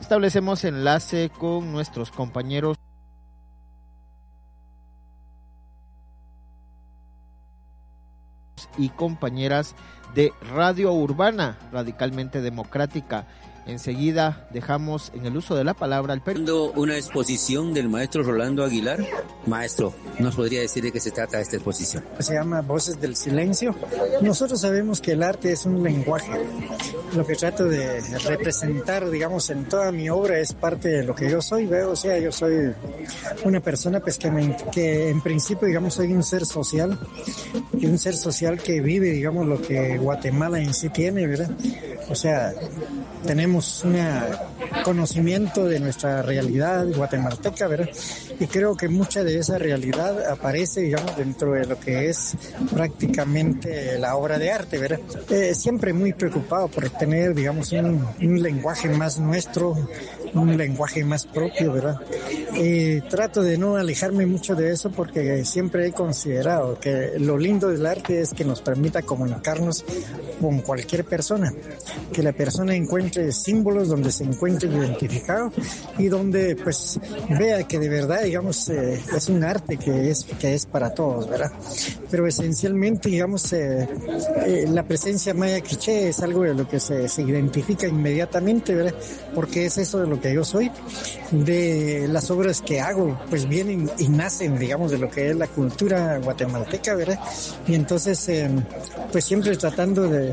establecemos enlace con nuestros compañeros y compañeras de Radio Urbana, radicalmente democrática. Enseguida dejamos en el uso de la palabra al una exposición del maestro Rolando Aguilar. Maestro, ¿nos podría decir de qué se trata esta exposición? Se llama Voces del Silencio. Nosotros sabemos que el arte es un lenguaje. Lo que trato de representar, digamos, en toda mi obra es parte de lo que yo soy, ¿veo? O sea, yo soy una persona pues que en principio, digamos, soy un ser social, y un ser social que vive, digamos, lo que Guatemala en sí tiene, ¿verdad? O sea, tenemos un conocimiento de nuestra realidad guatemalteca, ¿verdad? Y creo que mucha de esa realidad aparece, digamos, dentro de lo que es prácticamente la obra de arte, ¿verdad? Siempre muy preocupado por tener, digamos, un lenguaje más nuestro, un lenguaje más propio, ¿verdad? Trato de no alejarme mucho de eso porque siempre he considerado que lo lindo del arte es que nos permita comunicarnos con cualquier persona, que la persona encuentre símbolos donde se encuentre identificado y donde pues vea que de verdad, digamos, es un arte que es para todos, ¿verdad? Pero esencialmente, digamos, la presencia maya quiché es algo de lo que se identifica inmediatamente, ¿verdad? Porque es eso de lo que yo soy, de las obras que hago, pues vienen y nacen, digamos, de lo que es la cultura guatemalteca, ¿verdad? Y entonces, pues siempre tratando de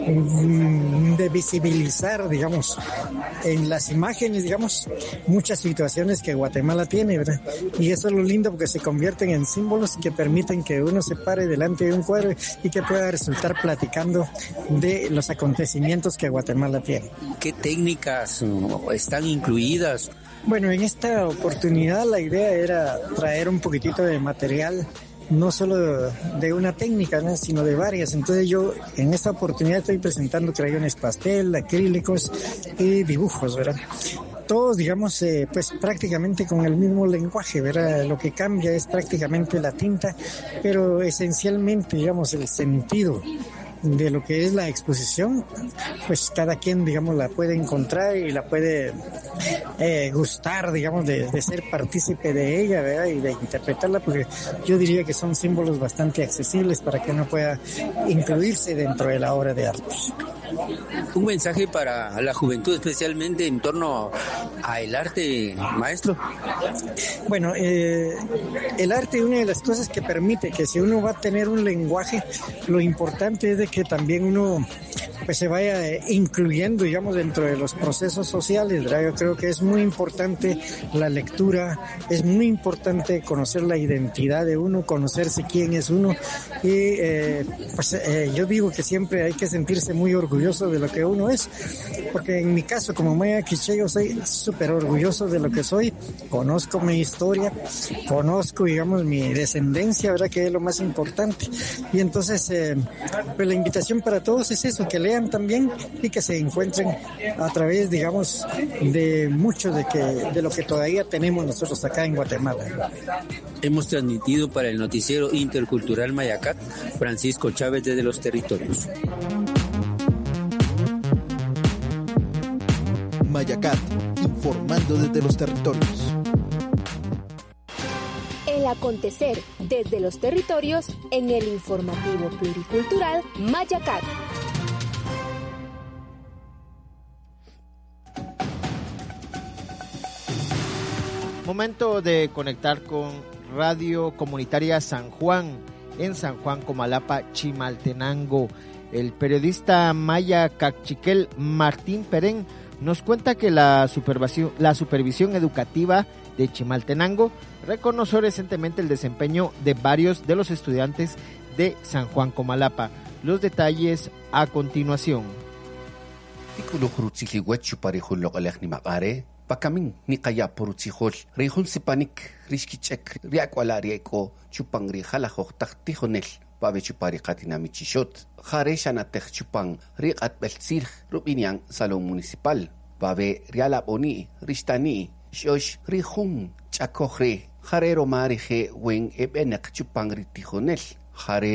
visibilizar, digamos, en las imágenes, digamos, muchas situaciones que Guatemala tiene, ¿verdad? Y eso es lo lindo porque se convierten en símbolos que permiten que uno se pare delante de un cuadro y que pueda resultar platicando de los acontecimientos que Guatemala tiene. ¿Qué técnicas están incluidas? Bueno, en esta oportunidad la idea era traer un poquitito de material, no solo de una técnica, ¿no?, sino de varias. Entonces yo en esta oportunidad estoy presentando crayones pastel, acrílicos y dibujos, ¿verdad? Todos, digamos, pues prácticamente con el mismo lenguaje, ¿verdad? Lo que cambia es prácticamente la tinta, pero esencialmente, digamos, el sentido de lo que es la exposición, pues cada quien, digamos, la puede encontrar y la puede gustar, digamos, de ser partícipe de ella, ¿verdad? Y de interpretarla, porque yo diría que son símbolos bastante accesibles para que uno pueda incluirse dentro de la obra de arte. Un mensaje para la juventud, especialmente en torno a el arte, maestro. Bueno, el arte, una de las cosas que permite que si uno va a tener un lenguaje, lo importante es de que también uno pues se vaya incluyendo, digamos, dentro de los procesos sociales, ¿verdad? Yo creo que es muy importante la lectura, es muy importante conocer la identidad de uno, conocerse quién es uno y yo digo que siempre hay que sentirse muy orgulloso de lo que uno es, porque en mi caso como maya quiché yo soy súper orgulloso de lo que soy, conozco mi historia, conozco, digamos, mi descendencia, ¿verdad?, que es lo más importante. Y entonces pues la invitación para todos es eso, que lean también y que se encuentren a través, digamos, de mucho de lo que todavía tenemos nosotros acá en Guatemala. Hemos transmitido para el noticiero intercultural Mayacat, Francisco Chávez desde Los Territorios. Mayacat, informando desde los territorios. El acontecer desde los territorios en el informativo pluricultural Mayacat. Momento de conectar con Radio Comunitaria San Juan, en San Juan, Comalapa, Chimaltenango. El periodista maya cachiquel Martín Perén nos cuenta que la supervisión educativa de Chimaltenango reconoció recientemente el desempeño de varios de los estudiantes de San Juan, Comalapa. Los detalles a continuación. Pakamin ni kaya purutsihol rihun sipanik rishkichek riakwala rieko chupang rihalajok taktihonel babe chupari katinami chishot jareshanatek chupang riqat beltsir rubinyang salón municipal babe rialaboni rishtani shosh rihun chakojre jarero marije wen ebenek chupang ritijonel jare